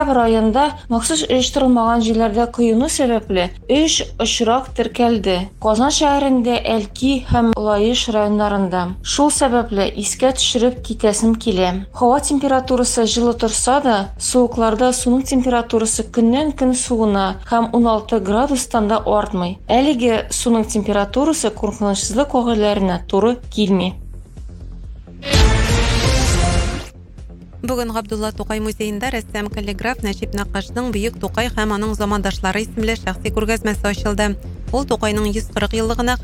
Районда махсус оештырылмаган җирләрдә коену сәбәпле 3 очрак теркәлде. Казан шәһәрендә Әлки һәм Лаеш районнарында. Шул сәбәпле искә төшереп китәсем килә. Һава температурасы җылы торса да, суыкларда суның температурасы көннән-көн суына һәм 16 градустан да артмый. Әлеге суның температурасы куркынычсызлык вакыйгаларына туры килми. Бүген Габдулла Тукай музейында рәссам каллиграф Нәҗип Нәккашның Бөек Тукай һәм аның замандашлары исемле шәхси күргәзмәсе ачылды. Ул Тукайның 140 еллыгына